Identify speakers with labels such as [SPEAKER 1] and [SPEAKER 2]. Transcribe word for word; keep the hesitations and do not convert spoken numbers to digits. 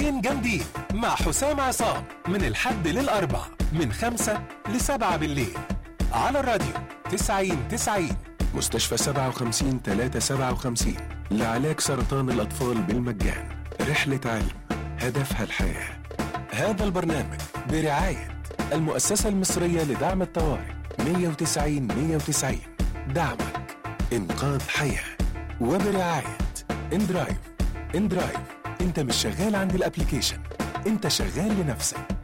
[SPEAKER 1] ساعتين جامدين مع حسام عصام من الحد للأربع من خمسة لسبعة بالليل على الراديو تسعين تسعين. مستشفى سبعة وخمسين تلاتة سبعة وخمسين لعلاج سرطان الأطفال بالمجان. رحلة علم هدفها الحياة. هذا البرنامج برعاية المؤسسة المصرية لدعم الطوارئ مية وتسعين مية وتسعين. دعمك إنقاذ حياة. وبرعاية اندرايف. اندرايف، انت مش شغال عند الابليكيشن، انت شغال لنفسك.